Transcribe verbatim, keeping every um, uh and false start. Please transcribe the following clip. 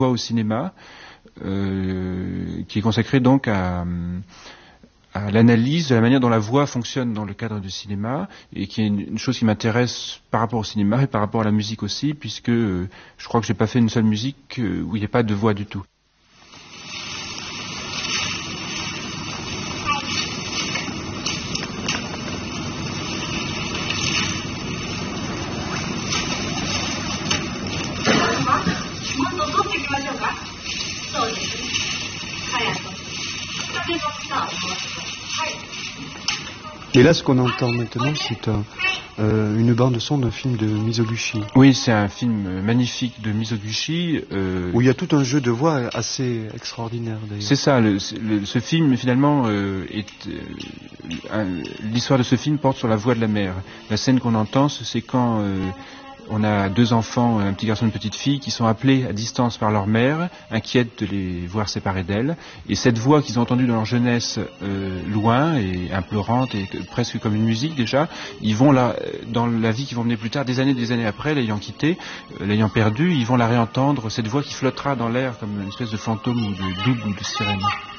au cinéma, euh, qui est consacré donc à, à l'analyse de la manière dont la voix fonctionne dans le cadre du cinéma, et qui est une, une chose qui m'intéresse par rapport au cinéma et par rapport à la musique aussi, puisque euh, je crois que j'ai pas fait une seule musique euh, où il n'y a pas de voix du tout. Et là, ce qu'on entend maintenant, c'est un, euh, une bande-son d'un film de Mizoguchi. Oui, c'est un film magnifique de Mizoguchi. Euh, où il y a tout un jeu de voix assez extraordinaire, d'ailleurs. C'est ça, le, le, ce film, finalement, euh, est, euh, l'histoire de ce film porte sur la voix de la mère. La scène qu'on entend, c'est quand... Euh, on a deux enfants, un petit garçon et une petite fille, qui sont appelés à distance par leur mère, inquiètes de les voir séparés d'elle. Et cette voix qu'ils ont entendue dans leur jeunesse, euh, loin et implorante, et presque comme une musique déjà, ils vont là, dans la vie qu'ils vont mener plus tard, des années des années après, l'ayant quittée, euh, l'ayant perdue, ils vont la réentendre, cette voix qui flottera dans l'air comme une espèce de fantôme ou de double ou de sirène.